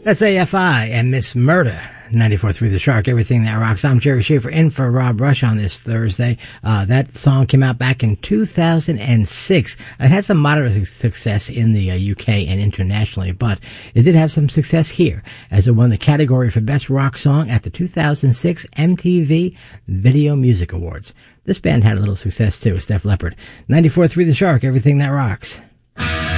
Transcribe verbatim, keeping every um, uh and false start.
That's A F I and Miss Murder. ninety-four point three The Shark, everything that rocks. I'm Jerry Schaefer in for Rob Rush on this Thursday. Uh, that song came out back in two thousand six. It had some moderate success in the uh, U K and internationally, but it did have some success here as it won the category for Best Rock Song at the two thousand six M T V Video Music Awards. This band had a little success too, Def Leppard. ninety-four point three The Shark, everything that rocks.